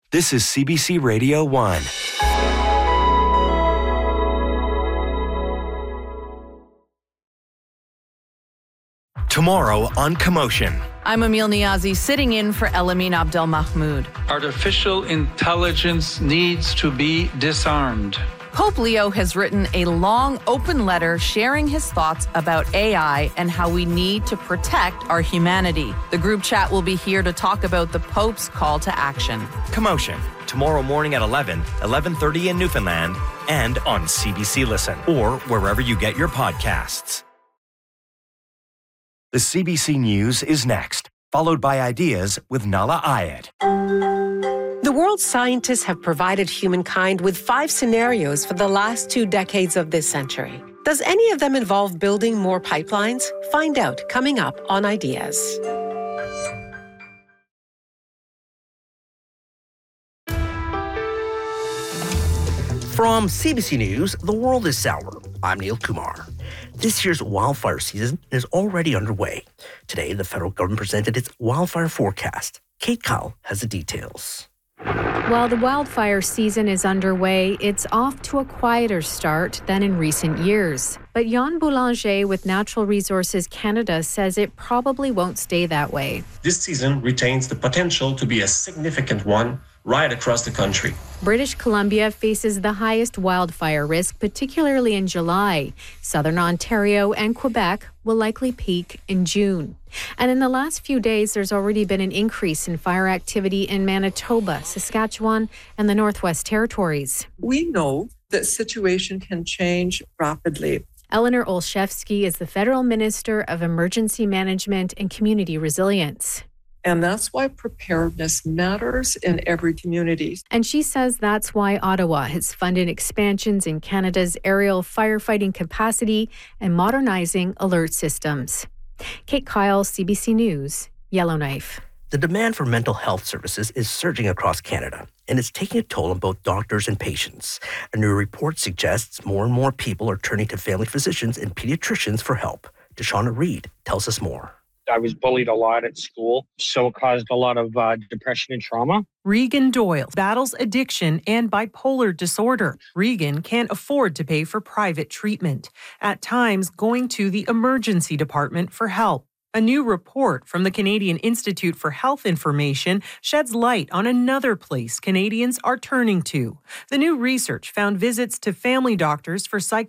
This is CBC Radio 1. Tomorrow on Commotion. I'm Emil Niazi, sitting in for Elamin Abdelmahmoud. Artificial intelligence needs to be disarmed. Pope Leo has written a long, open letter sharing his thoughts about AI and how we need to protect our humanity. The group chat will be here to talk about the Pope's call to action. Commotion. Tomorrow morning at 11:30 in Newfoundland, and on CBC Listen, or wherever you get your podcasts. The CBC News is next, followed by Ideas with Nala Ayed. The world's scientists have provided humankind with 5 scenarios for the last 2 decades of this century. Does any of them involve building more pipelines? Find out coming up on Ideas. From CBC News, the world is sour. I'm Neil Kumar. This year's wildfire season is already underway. Today, the federal government presented its wildfire forecast. Kate Kyle has the details. While the wildfire season is underway, it's off to a quieter start than in recent years. But Jan Boulanger with Natural Resources Canada says it probably won't stay that way. This season retains the potential to be a significant one right across the country. British Columbia faces the highest wildfire risk, particularly in July. Southern Ontario and Quebec will likely peak in June. And in the last few days, there's already been an increase in fire activity in Manitoba, Saskatchewan, and the Northwest Territories. We know that situation can change rapidly. Eleanor Olszewski is the Federal Minister of Emergency Management and Community Resilience. And that's why preparedness matters in every community. And she says that's why Ottawa has funded expansions in Canada's aerial firefighting capacity and modernizing alert systems. Kate Kyle, CBC News, Yellowknife. The demand for mental health services is surging across Canada, and it's taking a toll on both doctors and patients. A new report suggests more and more people are turning to family physicians and pediatricians for help. Deshauna Reed tells us more. I was bullied a lot at school, so it caused a lot of depression and trauma. Regan Doyle battles addiction and bipolar disorder. Regan can't afford to pay for private treatment, at times going to the emergency department for help. A new report from the Canadian Institute for Health Information sheds light on another place Canadians are turning to. The new research found visits to family doctors for